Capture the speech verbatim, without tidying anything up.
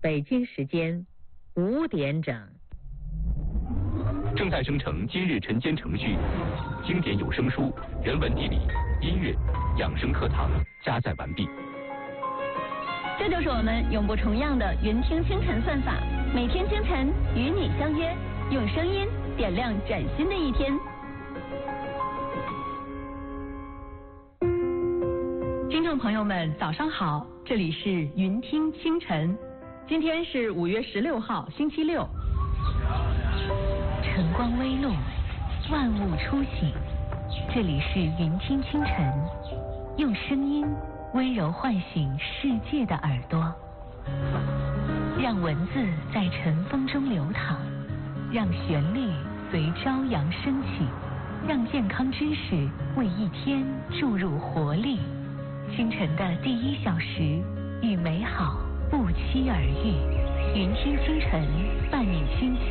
北京时间五点整。 正在生成今日晨间程序，经典有声书、人文地理、音乐、养生课堂加载完毕。 这就是我们永不重样的云听清晨算法，每天清晨与你相约，用声音点亮崭新的一天。听众朋友们，早上好，这里是云听清晨，今天是五月十六号，星期六。 晨光微露，万物初醒，这里是云听清晨，用声音温柔唤醒世界的耳朵，让文字在晨风中流淌，让旋律随朝阳升起，让健康知识为一天注入活力。清晨的第一小时，与美好不期而遇。云听清晨，伴你轻